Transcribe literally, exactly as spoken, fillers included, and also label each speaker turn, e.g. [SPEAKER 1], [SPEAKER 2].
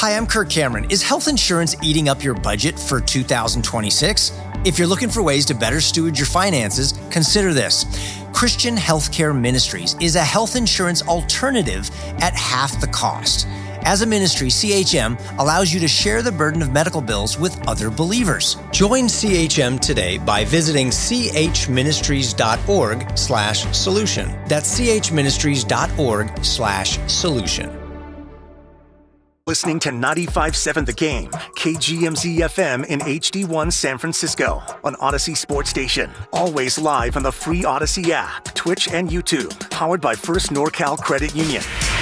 [SPEAKER 1] Hi, I'm Kirk Cameron. Is health insurance eating up your budget for two thousand twenty-six? If you're looking for ways to better steward your finances, consider this. Christian Healthcare Ministries is a health insurance alternative at half the cost. As a ministry, C H M allows you to share the burden of medical bills with other believers. Join C H M today by visiting chministries.org slash solution. That's chministries.org slash solution.
[SPEAKER 2] Listening to ninety-five point seven The Game, K G M Z F M in H D one San Francisco, on Odyssey Sports Station. Always live on the free Odyssey app, Twitch, and YouTube. Powered by First NorCal Credit Union.